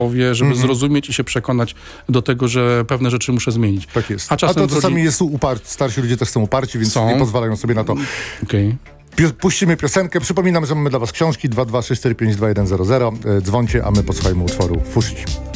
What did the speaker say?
żeby zrozumieć i się przekonać do tego, że pewne rzeczy muszę zmienić. Tak jest. A czasem czasami jest starsi ludzie też są uparci, więc nie pozwalają sobie na to. Okej. Puścimy piosenkę. Przypominam, że mamy dla was książki 226452100. Dzwońcie, a my posłuchajmy utworu Fuszci.